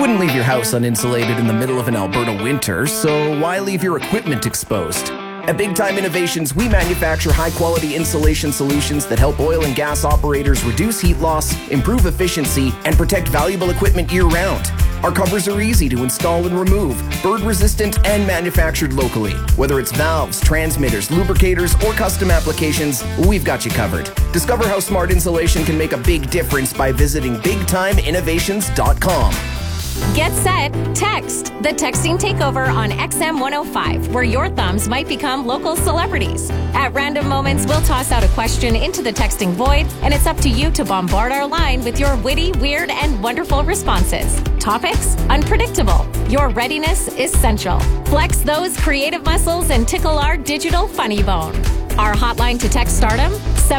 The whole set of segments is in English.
wouldn't leave your house uninsulated in the middle of an Alberta winter, so why leave your equipment exposed? At Big Time Innovations, we manufacture high-quality insulation solutions that help oil and gas operators reduce heat loss, improve efficiency, and protect valuable equipment year-round. Our covers are easy to install and remove, bird-resistant and manufactured locally. Whether it's valves, transmitters, lubricators, or custom applications, we've got you covered. Discover how smart insulation can make a big difference by visiting BigTimeInnovations.com. Get set, text. The texting takeover on XM 105, where your thumbs might become local celebrities. At random moments, we'll toss out a question into the texting void, and it's up to you to bombard our line with your witty, weird, and wonderful responses. Topics? Unpredictable. Your readiness is essential. Flex those creative muscles and tickle our digital funny bone. Our hotline to text stardom,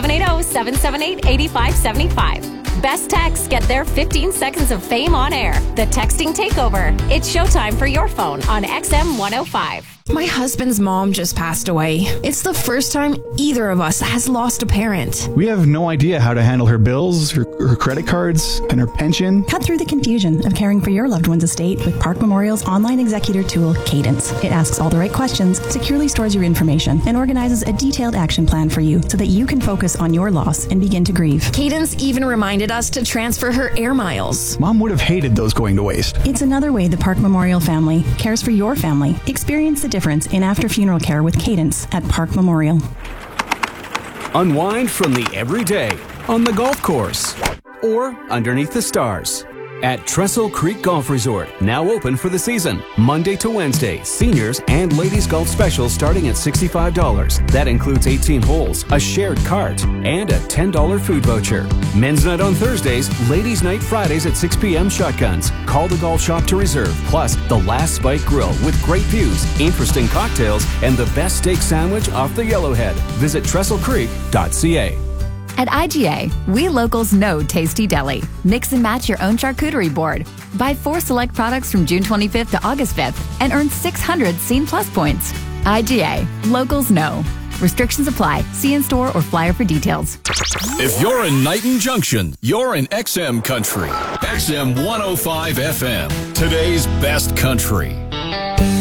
780-778-8575. Best texts get their 15 seconds of fame on air. The Texting Takeover. It's showtime for your phone on XM 105. My husband's mom just passed away. It's the first time either of us has lost a parent. We have no idea how to handle her bills, her credit cards, and her pension. Cut through the confusion of caring for your loved one's estate with Park Memorial's online executor tool, Cadence. It asks all the right questions, securely stores your information, and organizes a detailed action plan for you so that you can focus on your loss and begin to grieve. Cadence even reminded us to transfer her air miles. Mom would have hated those going to waste. It's another way the Park Memorial family cares for your family. Experience the difference in after-funeral care with Cadence at Park Memorial. Unwind from the everyday on the golf course or underneath the stars at Trestle Creek Golf Resort, now open for the season. Monday to Wednesday, seniors and ladies golf specials starting at $65. That includes 18 holes, a shared cart, and a $10 food voucher. Men's night on Thursdays, ladies night Fridays at 6 p.m. shotguns. Call the golf shop to reserve. Plus, the Last Spike Grill with great views, interesting cocktails, and the best steak sandwich off the Yellowhead. Visit TrestleCreek.ca. At IGA, we locals know Tasty Deli. Mix and match your own charcuterie board. Buy 4 select products from June 25th to August 5th and earn 600 Scene Plus points. IGA, locals know. Restrictions apply. See in store or flyer for details. If you're in Knighton Junction, you're in XM Country. XM 105 FM, today's best country.